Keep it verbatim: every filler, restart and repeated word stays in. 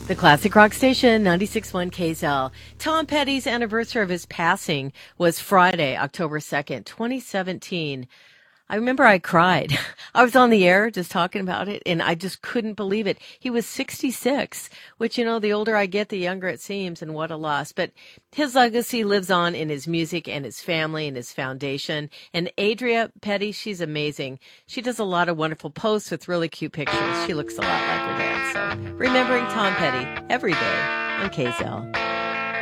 The Classic Rock Station, ninety-six point one K S L. Tom Petty's anniversary of his passing was Friday, October second, twenty seventeen. I remember I cried. I was on the air just talking about it, and I just couldn't believe it. He was sixty-six, which, you know, the older I get, the younger it seems, and what a loss. But his legacy lives on in his music and his family and his foundation. And Adria Petty, she's amazing. She does a lot of wonderful posts with really cute pictures. She looks a lot like her dad. So remembering Tom Petty every day on K S L.